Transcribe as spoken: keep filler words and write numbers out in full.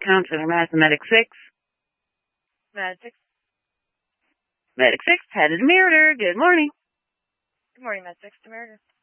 Town Center, Madison, Medic six. Medic six. Medic six, headed to Meritor. Good morning. Good morning, Medic six to Meritor.